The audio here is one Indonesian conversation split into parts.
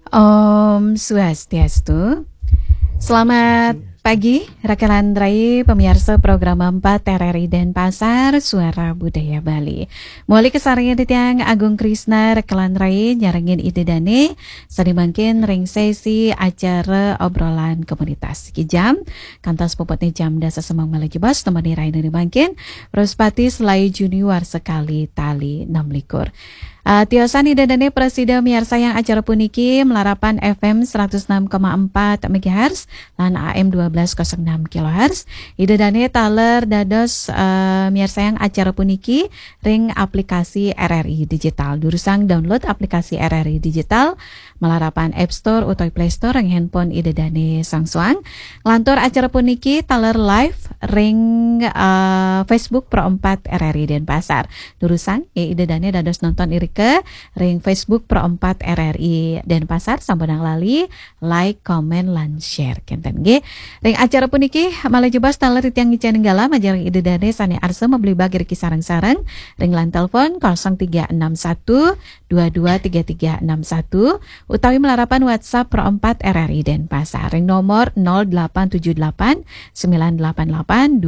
Om Swastiastu. Selamat pagi, rekan Rai, pemirsa program 4 RRI Denpasar, Suara Budaya Bali. Mulai kesaringan Tiang Agung Krisna, rekan Rai, nyarengin ide dane, sadimangkin ring sesi acara obrolan komunitas. Kijam, kantas popotnya jam dasa semang malagi bos, temani Rai nani bangkin, Rospati selai junior sekali tali 6 likur. Tiosan idadane presida miarsa yang acara puniki melarapan FM 106,4 MHz lan AM 1206 kHz. Idadane taler dados miarsa yang acara puniki ring aplikasi RRI Digital. Durusang download aplikasi RRI Digital melarapan App Store atau Play Store ring handphone idadane sangsuang. Lantur acara puniki taler live ring Facebook Pro 4 RRI Denpasar. Durusang idadane dados nonton irik ke ring Facebook Pro 4 RRI Denpasar sampun lali like, komen, lan share kenten nggih. Ring acara puniki malah jebas taler titiang ngican nenggala majareng ide dane sane arsa membeli bagi riki sareng-sareng ring lan telepon 0361 223361 utawi melarapan WhatsApp Pro 4 RRI Denpasar ring nomor 0878 988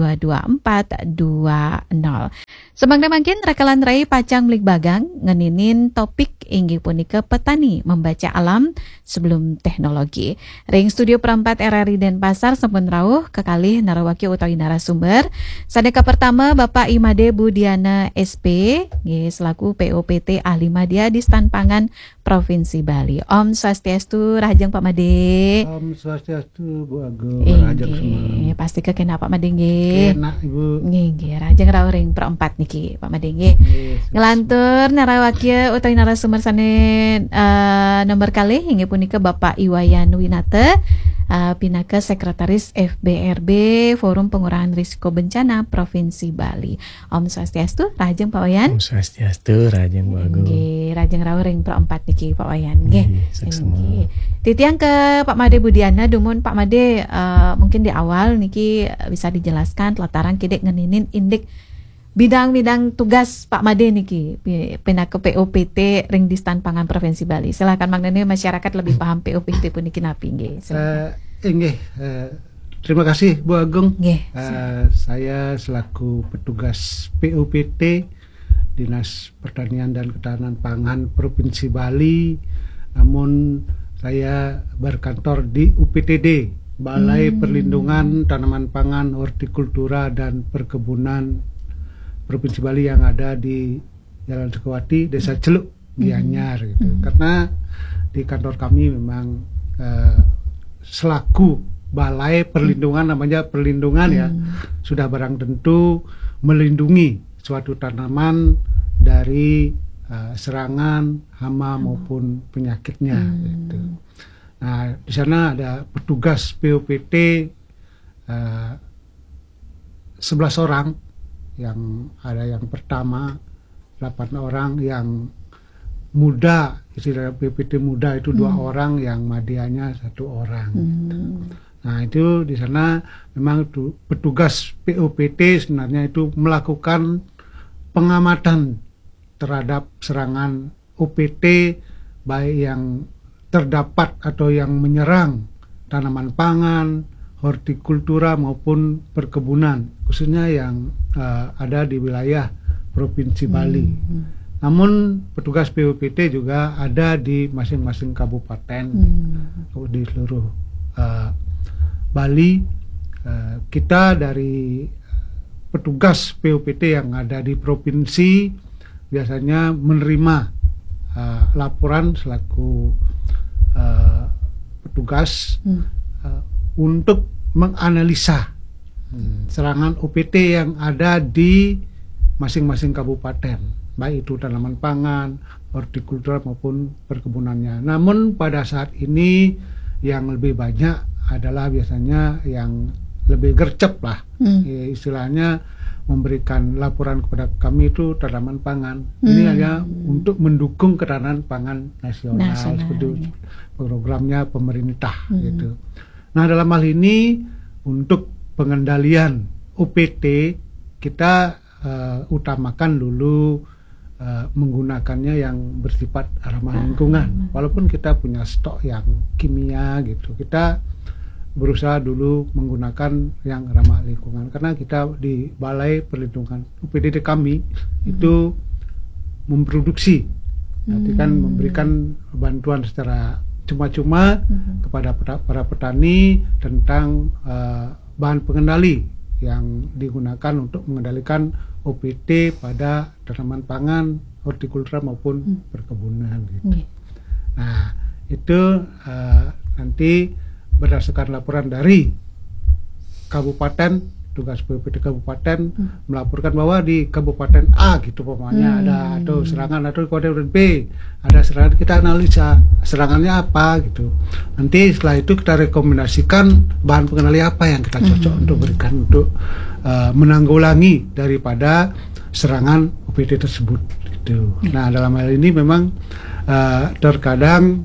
22420. Semangna mangkin rekalan rai pacang melik bagang ngeninin topik inggih punika petani membaca alam sebelum teknologi. Ring studio perempat RRI Denpasar sampun rawuh kekalih narawaki utawi narasumber. Sadeka pertama Bapak Imade Budiana SP nggih selaku POPT ahli media di Stan Pangan Provinsi Bali. Om Swastiastu Rahajeng Pak Made. Om Swastiastu Bu Agung Rahajeng semua. Pasti kekena Pak Made nggih. Kena Ibu. Nggih Rahajeng rawuh ring perempat niki Pak Made nggih. Ngelantur narawaki utawi narasumber sane nomor kali hingga punika Bapak Iwayan Winata Pinaka Sekretaris FBRB Forum Pengurangan Risiko Bencana Provinsi Bali. Om Swastiastu Rahajeng Pak Wayan. Om Swastiastu Rahajeng Bu Agung. Nggih, Rahajeng rawuh ring perempat niki Pak Wayan nggih. Nggih. Titiang ke Pak Made Budiana dumun Pak Made mungkin di awal niki bisa dijelaskan lataran kidek ngeninin indik bidang-bidang tugas Pak Made niki Pinaka POPT ring di Stan Pangan Provinsi Bali. Silakan Magnane masyarakat lebih paham POPT pun niki napi nggih. Terima kasih Bu Agung. Saya selaku petugas POPT Dinas Pertanian dan Ketahanan Pangan Provinsi Bali. Namun saya berkantor di UPTD Balai Perlindungan Tanaman Pangan, Hortikultura dan Perkebunan Provinsi Bali yang ada di Jalan Sukawati, Desa Celuk, Gianyar gitu. Karena di kantor kami memang selaku Balai Perlindungan namanya perlindungan ya, sudah barang tentu melindungi suatu tanaman dari serangan hama maupun penyakitnya gitu. Nah, di sana ada petugas POPT 11 orang. Yang ada yang pertama 8 orang yang muda, istilah PPT muda itu 2 orang, yang madianya 1 orang. Nah itu di sana memang petugas POPT sebenarnya itu melakukan pengamatan terhadap serangan OPT baik yang terdapat atau yang menyerang tanaman pangan, hortikultura maupun perkebunan, khususnya yang ada di wilayah Provinsi Bali. Namun petugas POPT juga ada di masing-masing kabupaten di seluruh Bali. Kita dari petugas POPT yang ada di provinsi biasanya menerima laporan selaku petugas untuk menganalisa serangan OPT yang ada di masing-masing kabupaten, baik itu tanaman pangan, hortikultura maupun perkebunannya. Namun pada saat ini yang lebih banyak adalah biasanya yang lebih gercep lah, istilahnya memberikan laporan kepada kami itu tanaman pangan. Ini hanya untuk mendukung ketahanan pangan nasional. Seperti programnya pemerintah gitu. Nah dalam hal ini untuk pengendalian OPT kita utamakan dulu menggunakannya yang bersifat ramah lingkungan. Walaupun kita punya stok yang kimia gitu, kita berusaha dulu menggunakan yang ramah lingkungan, karena kita di Balai Perlindungan UPDD kami itu memproduksi, nanti kan memberikan bantuan secara cuma-cuma kepada para petani tentang bahan pengendali yang digunakan untuk mengendalikan OPT pada tanaman pangan, hortikultura maupun perkebunan gitu. Nah, itu nanti berdasarkan laporan dari kabupaten, tugas BPPT kabupaten melaporkan bahwa di kabupaten A gitu pokoknya ada atau serangan, atau kabupaten B ada serangan, kita analisa serangannya apa gitu. Nanti setelah itu kita rekomendasikan bahan pengendali apa yang kita cocok untuk berikan untuk menanggulangi daripada serangan OPT tersebut gitu. Nah, dalam hal ini memang terkadang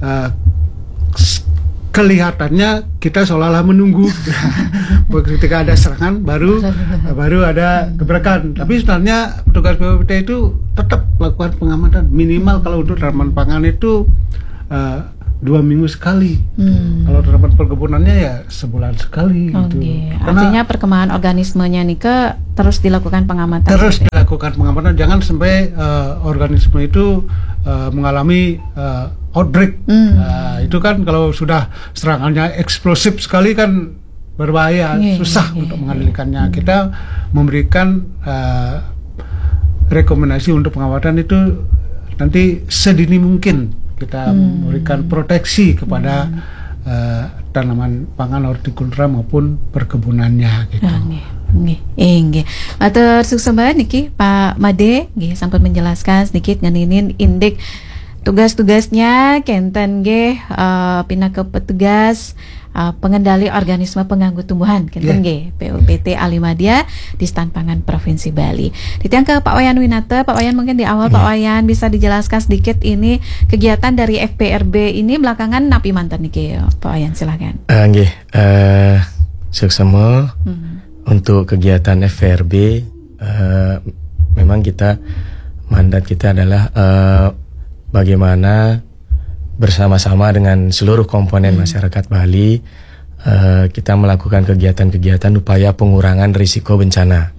kelihatannya kita seolah-olah menunggu ketika ada serangan baru ada gebrakan, tapi sebenarnya petugas BPPT itu tetap melakukan pengamatan minimal kalau untuk tanaman pangan itu 2 minggu sekali. Kalau tanaman perkebunannya ya sebulan sekali gitu. Artinya perkembangan organismenya nih terus dilakukan pengamatan. Terus dilakukan pengamatan, jangan sampai organisme itu mengalami outbreak. Itu kan kalau sudah serangannya eksplosif sekali kan berbahaya, susah untuk mengendalikannya. Kita memberikan rekomendasi untuk pengamatan itu nanti sedini mungkin kita memberikan proteksi kepada tanaman pangan, hortikultura maupun perkebunannya gitu. Nggih. Matur suksembah niki Pak Made nggih sampun menjelaskan sedikit ngeninin indik tugas-tugasnya kenten nggih pinaka petugas pengendali organisme pengganggu tumbuhan kenten nggih PUPT Alimadia di Stan Pangan Provinsi Bali. Ditang ke Pak Wayan Winata. Pak Wayan, mungkin di awal Pak Wayan bisa dijelaskan sedikit ini kegiatan dari FPRB ini belakangan napi mantan niki Pak Wayan, silakan. Nggih, suksema. Untuk kegiatan FPRB memang mandat kita adalah bagaimana bersama-sama dengan seluruh komponen masyarakat Bali kita melakukan kegiatan-kegiatan upaya pengurangan risiko bencana,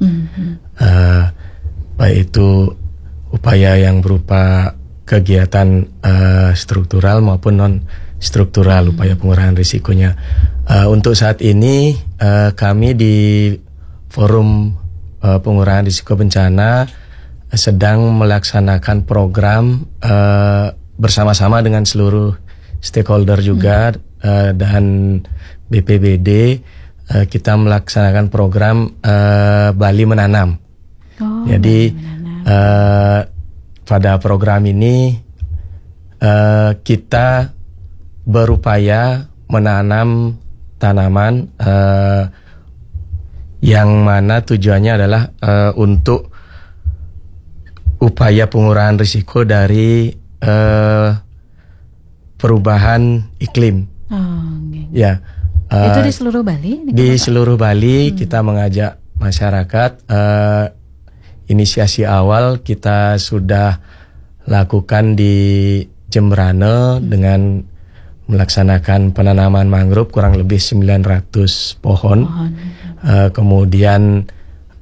baik itu upaya yang berupa kegiatan struktural maupun non struktural, upaya pengurangan risikonya. Untuk saat ini kami di Forum Pengurangan Risiko Bencana sedang melaksanakan program bersama-sama dengan seluruh stakeholder juga dan BPBD. Kita melaksanakan program Bali Menanam. Jadi pada program ini kita berupaya menanam tanaman yang mana tujuannya adalah untuk upaya pengurangan risiko dari perubahan iklim. Ya, itu di seluruh Bali? Di seluruh Bali kita mengajak masyarakat. Inisiasi awal kita sudah lakukan di Jembrane dengan melaksanakan penanaman mangrove kurang lebih 900 pohon. Kemudian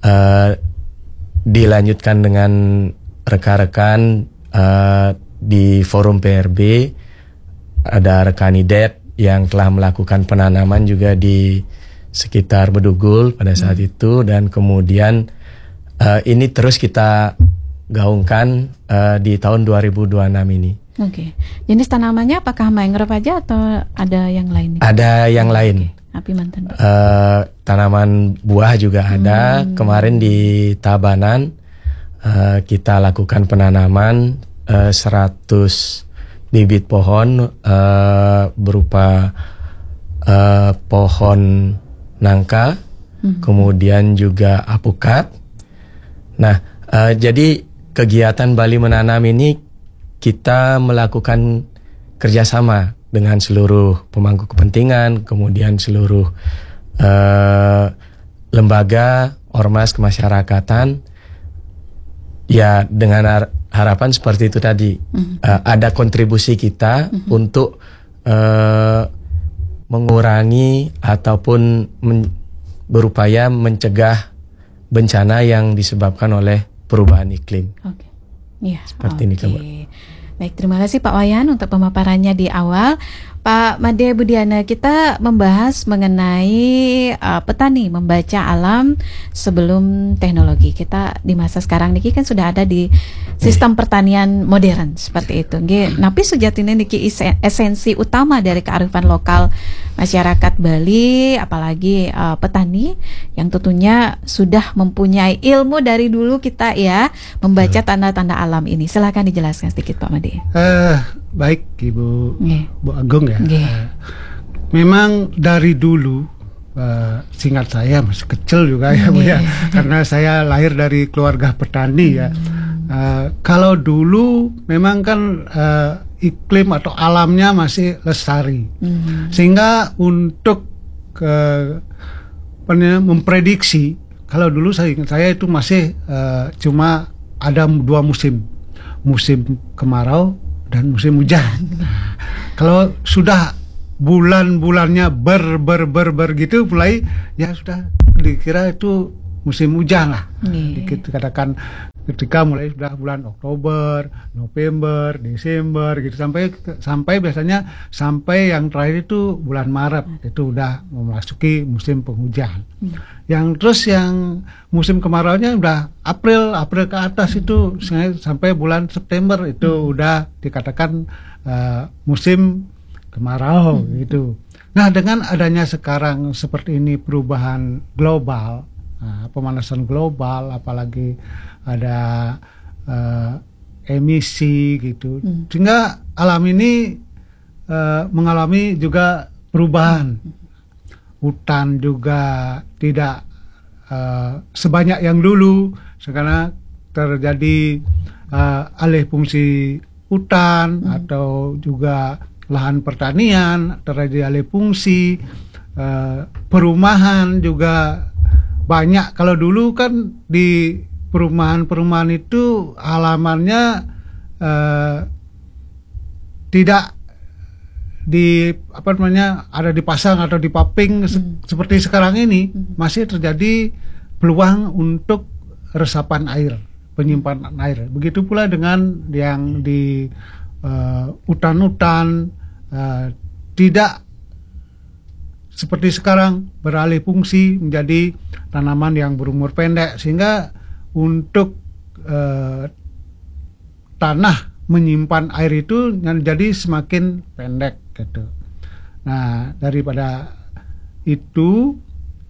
dilanjutkan dengan rekan-rekan di Forum PRB, ada rekan IDEP yang telah melakukan penanaman juga di sekitar Bedugul pada saat itu, dan kemudian ini terus kita gaungkan di tahun 2026 ini. Oke. Jenis tanamannya apakah mangrove aja atau ada yang lain? Ada yang lain. Api mantan. Tanaman buah juga ada. Kemarin di Tabanan kita lakukan penanaman 100 bibit pohon berupa pohon nangka, kemudian juga apukat. Nah, jadi kegiatan Bali Menanam ini kita melakukan kerjasama dengan seluruh pemangku kepentingan, kemudian seluruh lembaga ormas kemasyarakatan ya dengan harapan seperti itu tadi, ada kontribusi kita untuk mengurangi ataupun berupaya mencegah bencana yang disebabkan oleh perubahan iklim. Oke. Ya, Seperti ini, Mbak. Baik, terima kasih Pak Wayan untuk pemaparannya di awal. Pak Made Budiana, kita membahas mengenai petani membaca alam sebelum teknologi. Kita di masa sekarang niki kan sudah ada di sistem pertanian modern seperti itu. Tapi sejatinya niki esensi utama dari kearifan lokal masyarakat Bali, apalagi petani yang tentunya sudah mempunyai ilmu dari dulu kita ya membaca tanda-tanda alam ini. Silakan dijelaskan sedikit Pak Made. Baik Ibu Bu Agung ya. Memang dari dulu, seingat saya masih kecil juga ya Bu ya, karena saya lahir dari keluarga petani ya. Kalau dulu memang kan iklim atau alamnya masih lestari, sehingga untuk memprediksi, kalau dulu saya ingat saya itu masih cuma ada 2 musim kemarau dan musim hujan. Kalau sudah bulan-bulannya ber gitu mulai ya sudah dikira itu musim hujan lah. Dikatakan ketika mulai sudah bulan Oktober, November, Desember gitu sampai biasanya sampai yang terakhir itu bulan Maret itu udah memasuki musim penghujan. Yang terus yang musim kemaraunya udah April ke atas itu sampai bulan September itu udah dikatakan musim kemarau gitu. Nah, dengan adanya sekarang seperti ini perubahan global, pemanasan global, apalagi ada emisi gitu, sehingga alam ini mengalami juga perubahan. Hutan juga tidak sebanyak yang dulu, karena terjadi alih fungsi hutan atau juga lahan pertanian, terjadi alih fungsi, perumahan juga banyak. Kalau dulu kan di perumahan itu halamannya tidak ada dipasang atau dipaping seperti sekarang ini. Masih terjadi peluang untuk resapan air, penyimpanan air. Begitu pula dengan yang di hutan-hutan, tidak seperti sekarang beralih fungsi menjadi tanaman yang berumur pendek, sehingga untuk tanah menyimpan air itu jadi semakin pendek gitu. Nah, daripada itu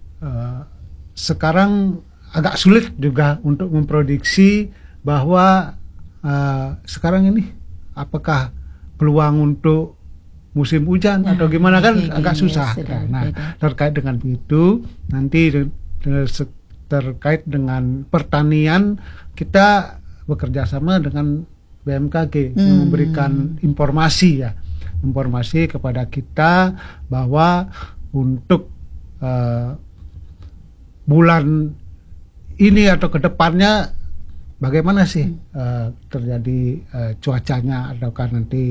sekarang agak sulit juga untuk memprediksi bahwa sekarang ini apakah peluang untuk musim hujan atau gimana kan agak susah. Nah, terkait dengan itu nanti terkait dengan pertanian kita bekerja sama dengan BMKG yang memberikan informasi kepada kita bahwa untuk bulan ini atau kedepannya bagaimana sih terjadi cuacanya, ataukah nanti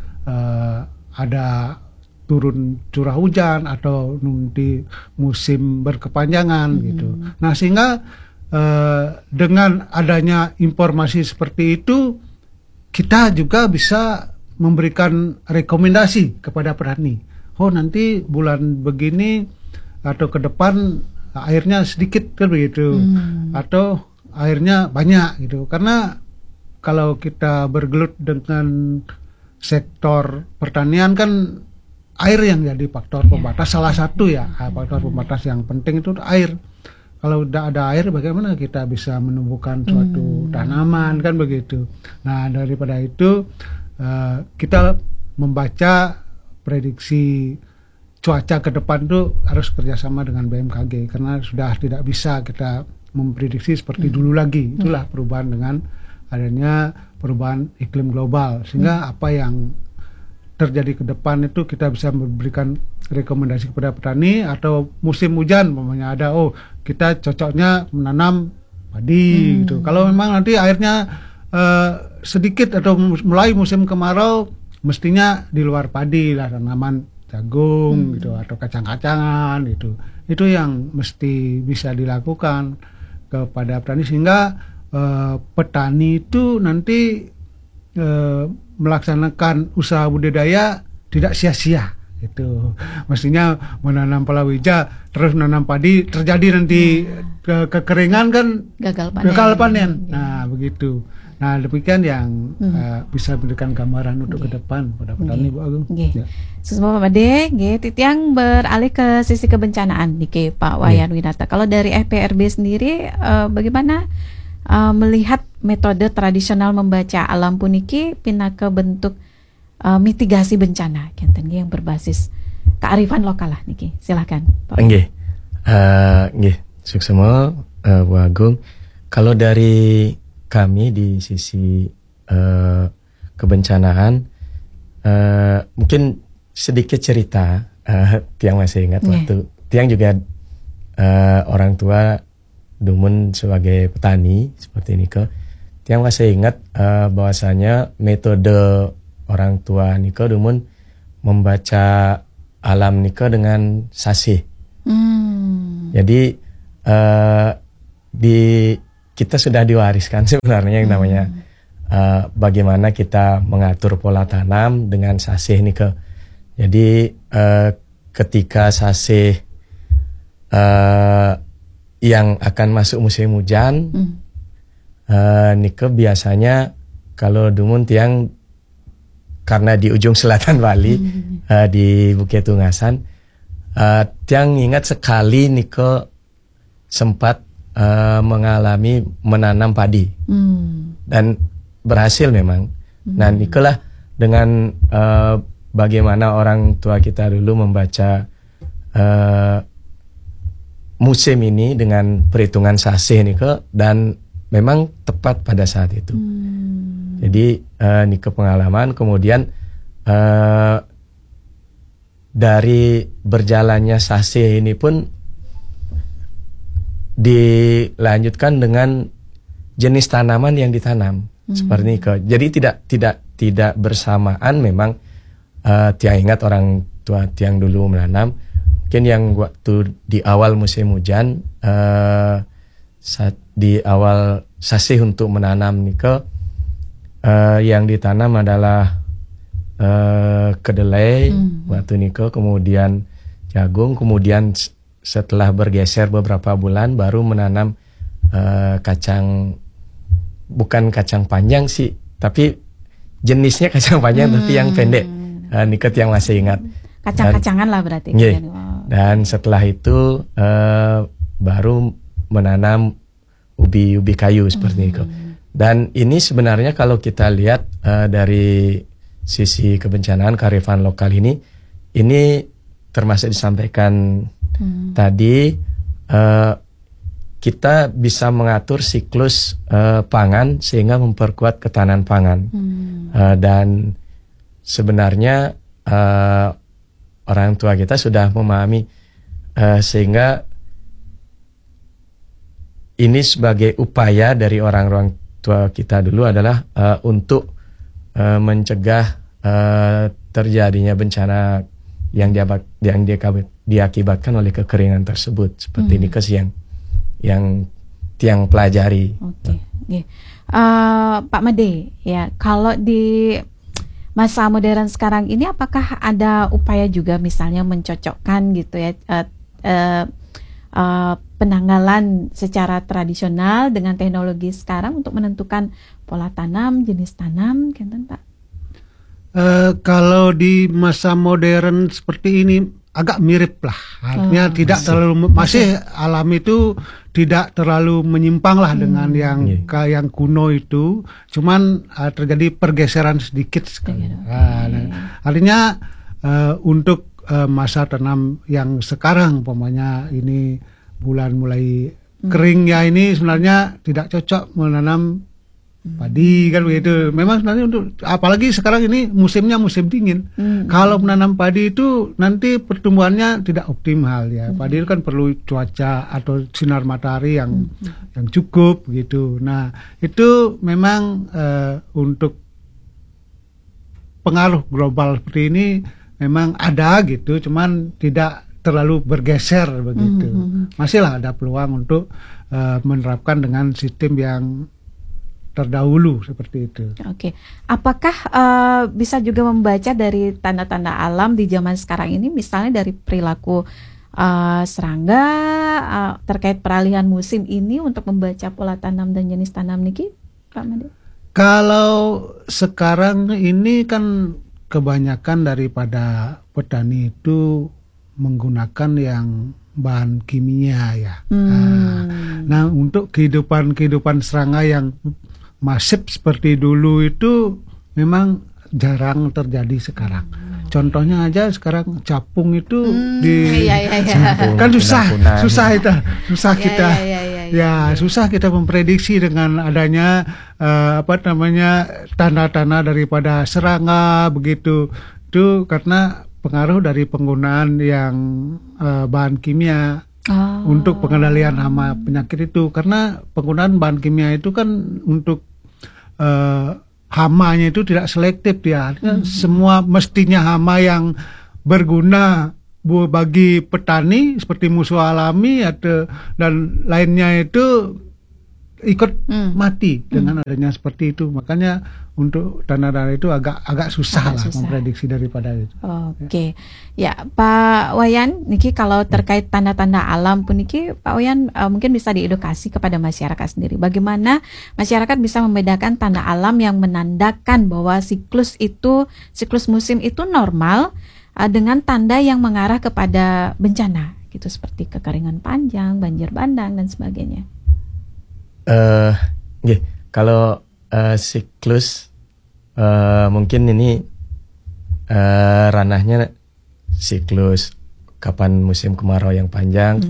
ada turun curah hujan atau nanti musim berkepanjangan gitu. Nah, sehingga dengan adanya informasi seperti itu kita juga bisa memberikan rekomendasi kepada petani. Oh, nanti bulan begini atau ke depan airnya sedikit kan begitu, atau airnya banyak gitu. Karena kalau kita bergelut dengan sektor pertanian kan air yang jadi faktor pembatas, salah satu faktor pembatas yang penting itu air. Kalau tidak ada air, bagaimana kita bisa menumbuhkan suatu tanaman kan begitu. Nah, daripada itu kita membaca prediksi cuaca ke depan itu harus kerjasama dengan BMKG, karena sudah tidak bisa kita memprediksi seperti dulu lagi. Itulah perubahan dengan adanya perubahan iklim global, sehingga apa yang terjadi ke depan itu kita bisa memberikan rekomendasi kepada petani. Atau musim hujan umpamanya ada, kita cocoknya menanam padi gitu. Kalau memang nanti airnya sedikit atau mulai musim kemarau, mestinya di luar padi lah, tanaman jagung gitu atau kacang-kacangan gitu. Itu yang mesti bisa dilakukan kepada petani sehingga petani itu nanti melaksanakan usaha budidaya tidak sia-sia itu. Mestinya menanam palawija terus menanam padi, terjadi nanti kekeringan kan gagal panen. Nah begitu. Nah demikian yang bisa memberikan gambaran untuk ke depan pada petani, Bu Agung. Ya. Semua Pak Made, titiang beralih ke sisi kebencanaan nih Pak Wayan Winata. Kalau dari FPRB sendiri bagaimana melihat metode tradisional membaca alam puniki pina ke bentuk mitigasi bencana yang berbasis kearifan lokal lah niki. Silakan Pak. Nggih. Suksema Bu Agung. Kalau dari kami di sisi kebencanaan, mungkin sedikit cerita. Tiang masih ingat waktu Tiang juga orang tua Dumun sebagai petani seperti ini ke. Tiang masih ingat bahwasanya metode orang tua Niko Dumun membaca alam Niko dengan sasih. Jadi kita sudah diwariskan sebenarnya yang namanya bagaimana kita mengatur pola tanam dengan sasih Niko. Jadi ketika sasih yang akan masuk musim hujan, Niko biasanya kalau Dumun Tiang karena di ujung selatan Bali di Bukit Tungasan, Tiang ingat sekali Niko sempat mengalami menanam padi dan berhasil memang. Nah Niko lah dengan bagaimana orang tua kita dulu membaca musim ini dengan perhitungan sasih Niko, dan memang tepat pada saat itu. Jadi Niko pengalaman, kemudian dari berjalannya sasih ini pun dilanjutkan dengan jenis tanaman yang ditanam seperti Niko. Jadi tidak bersamaan memang. Tiang ingat orang tua Tiang dulu menanam, mungkin yang waktu di awal musim hujan, di awal sasih untuk menanam Niko, yang ditanam adalah kedelai waktu Niko, kemudian jagung, kemudian setelah bergeser beberapa bulan baru menanam kacang, bukan kacang panjang sih, tapi jenisnya kacang panjang tapi yang pendek. Niko yang masih ingat. Kacang-kacangan lah berarti. Dan setelah itu baru menanam ubi kayu seperti itu. Dan ini sebenarnya kalau kita lihat dari sisi kebencanaan kearifan lokal ini termasuk disampaikan tadi, kita bisa mengatur siklus pangan sehingga memperkuat ketahanan pangan. Dan sebenarnya orang tua kita sudah memahami sehingga ini sebagai upaya dari orang tua kita dulu adalah untuk mencegah terjadinya bencana yang diakibatkan oleh kekeringan tersebut, seperti ini yang Tiang pelajari. Pak Made, ya kalau di masa modern sekarang ini apakah ada upaya juga misalnya mencocokkan gitu ya penanggalan secara tradisional dengan teknologi sekarang untuk menentukan pola tanam, jenis tanam, gitu Pak? Kalau di masa modern seperti ini agak mirip lah, artinya tidak terlalu masih alam itu tidak terlalu menyimpang lah dengan yang kuno itu, cuman terjadi pergeseran sedikit sekali. Artinya untuk masa tanam yang sekarang, umpamanya ini bulan mulai kering ya, ini sebenarnya tidak cocok menanam padi kan begitu. Memang sebenarnya untuk apalagi sekarang ini musimnya musim dingin. Kalau menanam padi itu nanti pertumbuhannya tidak optimal ya. Padi itu kan perlu cuaca atau sinar matahari yang cukup gitu. Nah, itu memang untuk pengaruh global seperti ini memang ada gitu, cuman tidak terlalu bergeser begitu. Masihlah ada peluang untuk menerapkan dengan sistem yang terdahulu seperti itu. Oke, apakah bisa juga membaca dari tanda-tanda alam di zaman sekarang ini, misalnya dari perilaku serangga terkait peralihan musim ini untuk membaca pola tanam dan jenis tanam niki, Pak Made? Kalau sekarang ini kan kebanyakan daripada petani itu menggunakan yang bahan kimia ya. Nah, untuk kehidupan serangga yang masif seperti dulu itu memang jarang terjadi sekarang. Contohnya aja sekarang capung itu kan susah kita. Susah kita memprediksi dengan adanya tanda-tanda daripada serangga begitu. Itu karena pengaruh dari penggunaan yang bahan kimia untuk pengendalian hama penyakit itu. Karena penggunaan bahan kimia itu kan untuk hamanya itu tidak selektif ya. Semua mestinya hama yang berguna bagi petani seperti musuh alami dan lainnya itu ikut mati dengan adanya seperti itu. Makanya untuk tanda-tanda itu agak susah memprediksi daripada itu. Oke. Ya, Pak Wayan, niki kalau terkait tanda-tanda alam pun niki Pak Wayan mungkin bisa diedukasi kepada masyarakat sendiri. Bagaimana masyarakat bisa membedakan tanda alam yang menandakan bahwa siklus musim itu normal dengan tanda yang mengarah kepada bencana gitu, seperti kekeringan panjang, banjir bandang dan sebagainya. Kalau siklus mungkin ini ranahnya siklus kapan musim kemarau yang panjang,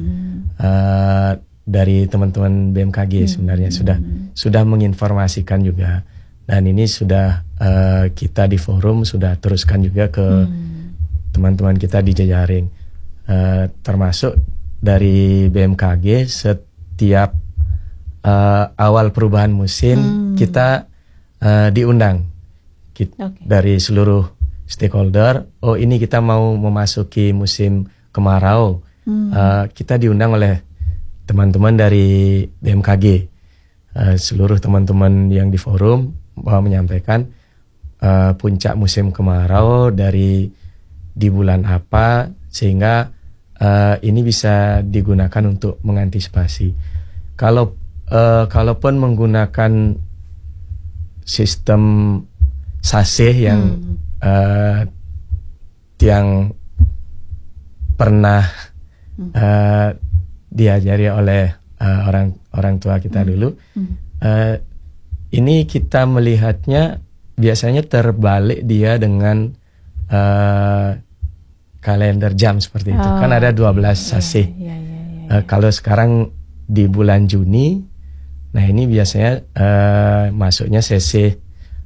dari teman-teman BMKG sebenarnya sudah menginformasikan juga, dan ini sudah kita di forum sudah teruskan juga ke teman-teman kita di jejaring, termasuk dari BMKG. Setiap awal perubahan musim kita diundang dari seluruh stakeholder. Oh, ini kita mau memasuki musim kemarau, kita diundang oleh teman-teman dari BMKG. Seluruh teman-teman yang di forum menyampaikan puncak musim kemarau di bulan apa, sehingga ini bisa digunakan untuk mengantisipasi. Kalaupun menggunakan sistem saseh yang pernah diajari oleh orang tua kita dulu, ini kita melihatnya biasanya terbalik dia dengan kalender jam seperti itu. Kan ada 12 saseh. Kalau sekarang di bulan Juni, nah ini biasanya masuknya sese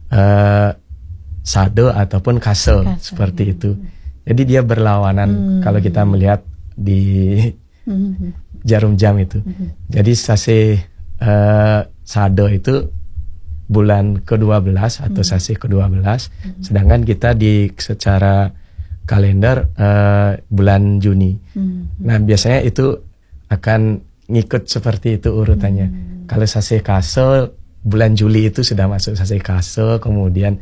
sado ataupun kasel seperti itu. Jadi dia berlawanan kalau kita melihat di jarum jam itu. Jadi sase sado itu bulan ke-12 atau sase ke-12, sedangkan kita secara kalender bulan Juni. Nah biasanya itu akan ngikut seperti itu urutannya. Kalau sase kasel bulan Juli itu sudah masuk sase kasel, kemudian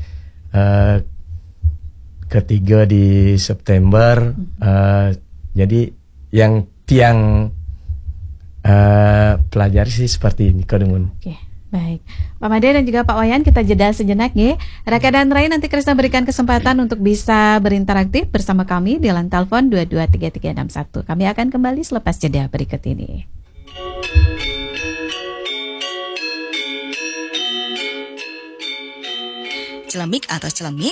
ketiga di September. Jadi yang tiang pelajari sih seperti ini, Kodemun. Oke, baik. Pak Made dan juga Pak Wayan, kita jeda sejenak ya. Raka dan Rai, nanti Krisna berikan kesempatan untuk bisa berinteraktif bersama kami di line telepon 223361. Kami akan kembali selepas jeda berikut ini. Celemik atau celemik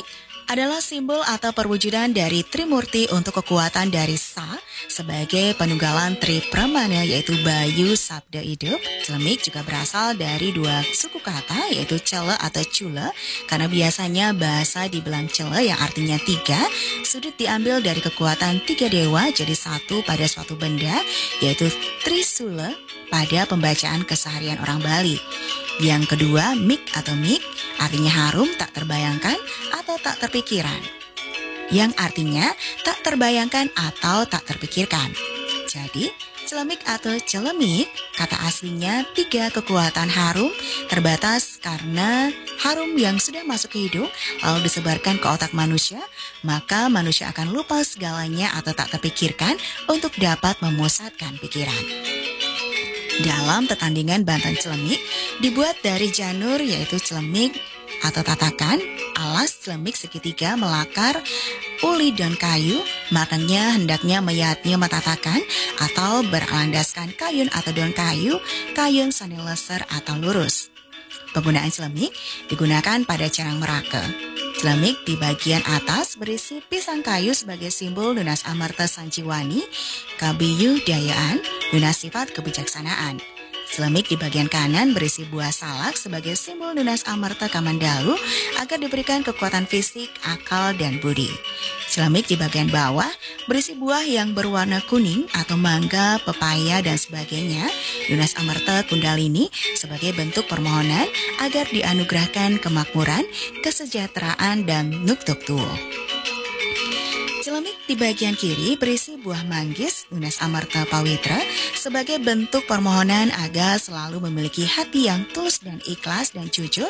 adalah simbol atau perwujudan dari Trimurti untuk kekuatan dari Sa sebagai penunggalan Tri Pramana yaitu Bayu Sabda Hidup. Celemik juga berasal dari dua suku kata yaitu cele atau cule, karena biasanya bahasa dibilang cele yang artinya tiga. Sudut diambil dari kekuatan tiga dewa jadi satu pada suatu benda yaitu Trisula pada pembacaan keseharian orang Bali. Yang kedua, mik atau mik artinya harum, tak terbayangkan atau tak terpikirkan, yang artinya tak terbayangkan atau tak terpikirkan. Jadi, celemik atau celemik, kata aslinya tiga kekuatan harum, terbatas karena harum yang sudah masuk ke hidung lalu disebarkan ke otak manusia, maka manusia akan lupa segalanya atau tak terpikirkan untuk dapat memusatkan pikiran. Dalam tetandingan Banten Celemik dibuat dari janur yaitu celemik atau tatakan, alas celemik segitiga melakar, uli daun kayu, makanya hendaknya meyatnya metatakan atau beralandaskan kayun atau daun kayu, kayun sani leser atau lurus. Penggunaan celemik digunakan pada Canang Meraka. Celemik di bagian atas berisi pisang kayu sebagai simbol lunas amarta sanjiwani, kabiyu dayaan, lunas sifat kebijaksanaan. Celemik di bagian kanan berisi buah salak sebagai simbol lunas amarta kamandalu agar diberikan kekuatan fisik, akal, dan budi. Celemik di bagian bawah berisi buah yang berwarna kuning atau mangga, pepaya, dan sebagainya, lunas amarta kundalini sebagai bentuk permohonan agar dianugerahkan kemakmuran, kesejahteraan, dan nuktuktu. Celemik di bagian kiri berisi buah manggis, lunas amarta pawitra, sebagai bentuk permohonan agar selalu memiliki hati yang tulus dan ikhlas dan jujur